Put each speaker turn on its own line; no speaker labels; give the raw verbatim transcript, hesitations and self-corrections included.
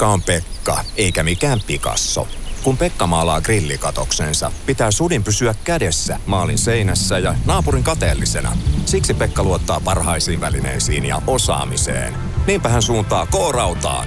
Pekka on Pekka, eikä mikään Picasso. Kun Pekka maalaa grillikatoksensa, pitää sudin pysyä kädessä maalin seinässä ja naapurin kateellisena. Siksi Pekka luottaa parhaisiin välineisiin ja osaamiseen. Niinpä hän suuntaa K-Rautaan.